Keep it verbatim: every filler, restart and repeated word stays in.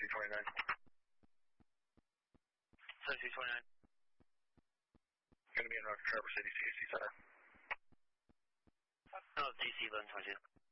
C twenty-nine. Sun C twenty-nine. Going to be in North Traverse City C S C Center. No, D C eleven twenty-two.